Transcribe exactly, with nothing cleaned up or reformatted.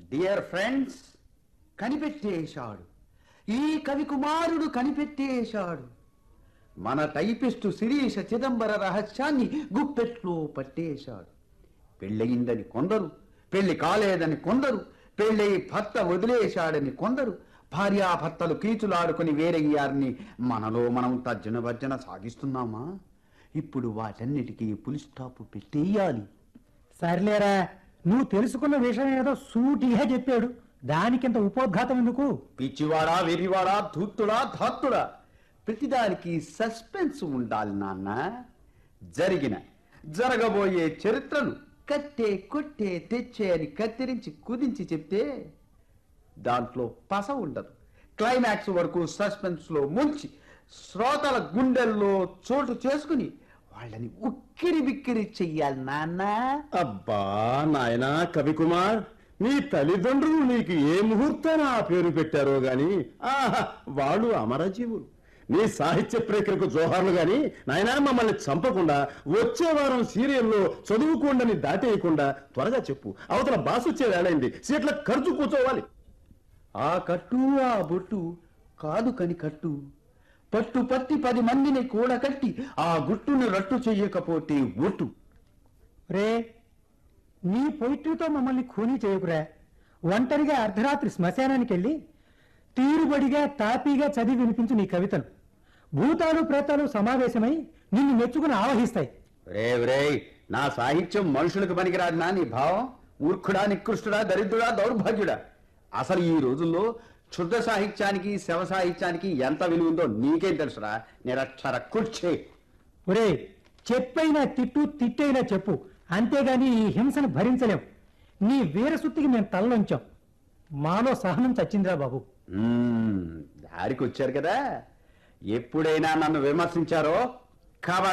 Dear friends, కనిపెట్టేశాడు. ఈ కవి కుమారుడు కనిపెట్టేశాడు. మన టైపిస్టు శిరీష చిదంబర రహస్యాన్ని గుప్పెట్లో పట్టేశాడు. పెళ్ళయిందని కొందరు, పెళ్లి కాలేదని కొందరు, పెళ్ళయి భర్త వదిలేశాడని కొందరు, భార్యాభర్తలు కీచులాడుకుని వేరయ్యారని మనలో మనం తర్జన భర్జన సాగిస్తున్నామా? ఇప్పుడు వాటన్నిటికీ పులి స్టాప్ పెట్టేయాలి. సర్లేరా, నువ్వు తెలుసుకున్న విషయం ఏదో సూటిగా చెప్పాడు, దానికింత ఉపోద్ఘాతం ఎందుకు? పిచ్చివాడా, వెర్రివాడా, ధూర్తుడా, ధాత్తుడా, ప్రతిదానికి సస్పెన్స్ ఉండాలి నాన్న. జరిగిన జరగబోయే చరిత్రను కట్టే కొట్టే తెచ్చే అని కత్తిరించి కుదించి చెప్తే దాంట్లో పస ఉండదు. క్లైమాక్స్ వరకు సస్పెన్స్ లో ముంచి శ్రోతల గుండెల్లో చోటు చేసుకుని వాళ్ళని ఉక్కిరి బిక్కిరి చెయ్యాలి నాన్న. అబ్బా నాయనా కవికుమార్, నీ తల్లిదండ్రులు నీకు ఏ ముహూర్తాన ఆ పేరు పెట్టారో గాని ఆహా వాళ్ళు అమరజీవులు. నీ సాహిత్య ప్రేక్షకు జోహార్లు గాని నాయనా, మమ్మల్ని చంపకుండా వచ్చే వారం సీరియల్లో చదువుకోండని దాటేయకుండా త్వరగా చెప్పు. అవతల బాస్ వచ్చే వేళైంది, సీట్ల ఖర్చు కూర్చోవాలి. ఆ కట్టు ఆ బొట్టు కాదు కని కట్టు, పట్టు పట్టి పది మందిని కూడకట్టి ఆ గుట్టును రట్టు చెయ్యకపోతే ఒట్టు. రే, నీ పొయిట్రీతో మమ్మల్ని ఖూనీ చేయకురా. ఒంటరిగా అర్ధరాత్రి శ్మశానానికి వెళ్ళి తీరుబడిగా తాపీగా చదివి వినిపించు నీ కవితలు. భూతాలు ప్రేతాలు సమావేశమై నిన్ను మెచ్చుకుని ఆవహిస్తాయి. రే రే, నా సాహిత్యం మనుషులకు పనికిరాదు నా నీ భావం? మూర్ఖుడా, నికృష్టుడా, దరిద్రుడా, దౌర్భాగ్యుడా? అసలు ఈ రోజుల్లో క్షుద్ర సాహిత్యానికి శవ సాహిత్యానికి ఎంత విలువ ఉందో నీకేం తెలుసురా? నిరక్షర కుర్చే. ఒరే, చెప్పైనా తిట్టు, తిట్టైనా చెప్పు, అంతేగాని ఈ హింసను భరించలేం. నీ వీరసుత్తికి మేము తలలోంచాం. మాలో సహనం చచ్చిందిరా బాబు. దారికి వచ్చారు కదా, ఎప్పుడైనా నన్ను విమర్శించారో కాబట్టి